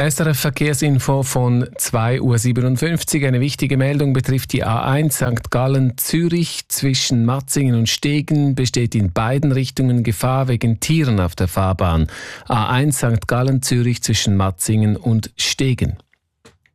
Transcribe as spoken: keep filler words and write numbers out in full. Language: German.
S R F-Verkehrsinfo von zwei Uhr siebenundfünfzig. Eine wichtige Meldung betrifft die A eins Sankt Gallen-Zürich. Zwischen Matzingen und Stegen besteht in beiden Richtungen Gefahr wegen Tieren auf der Fahrbahn. A eins Sankt Gallen-Zürich zwischen Matzingen und Stegen.